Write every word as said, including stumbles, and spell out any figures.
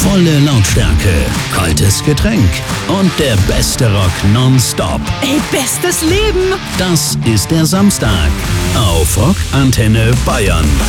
Volle Lautstärke, kaltes Getränk und der beste Rock nonstop. Ey, bestes Leben! Das ist der Samstag auf Rock Antenne Bayern.